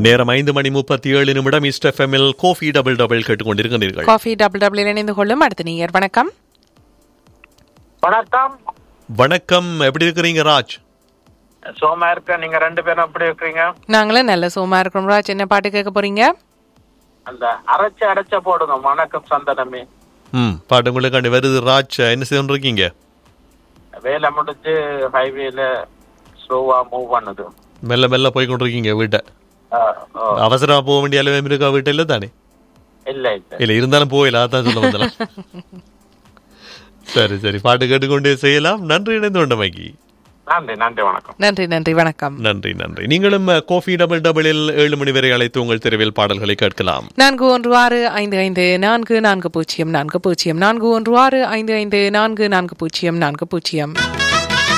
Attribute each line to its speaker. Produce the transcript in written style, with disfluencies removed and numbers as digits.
Speaker 1: நேரம் 5:37 ஈஸ்ட் எஃப்எம்மில் coffee double double கேட்டுக்கொண்டிருக்கிறீர்கள்.
Speaker 2: காஃபி டபுள் டபுள் இணைந்து கொள்ளும் அடுத்த நீர். வணக்கம்.
Speaker 3: வணக்கம்.
Speaker 1: வணக்கம், எப்படி இருக்கிறீங்க ராஜ்?
Speaker 3: சோமா இருக்க. நீங்க ரெண்டு பேரும் எப்படி இருக்கிறீங்க?
Speaker 2: நாங்களும் நல்ல சோமா இருக்கிறோம் ராஜ். என்ன பாட்டு கேட்க போறீங்க?
Speaker 3: அந்த அரைச்ச போடுங்க. வணக்கம் சந்தனமே.
Speaker 1: பாட்டு உங்களுக்காண்டி வருது ராஜ். என்ன செய்து இருக்கீங்க?
Speaker 3: வேலை முடிஞ்சு ஹைவேல ஸ்லோவா மூவ் பண்ணுது.
Speaker 1: மெல்ல மெல்ல போய் கொண்டிருக்கீங்க வீட்டை. அவசரமா போக வேண்டிய அளவு இருக்கா வீட்டை? இல்ல தானே? இல்ல இருந்தாலும் போயில, அதான் சொல்ல வந்தலாம். சரி சரி, பாட்டு கேட்டுக்கொண்டே செய்யலாம். நன்றி இணைந்து கொண்டமைக்கு.
Speaker 3: நன்றி வணக்கம்.
Speaker 2: நன்றி வணக்கம்.
Speaker 1: நன்றி. நீங்களும் காஃபி டபுள் டபுளில் 7 மணி வரை அழைத்து உங்கள் தெருவில் பாடல்களை கேட்கலாம்.
Speaker 2: 4164544040 41645440.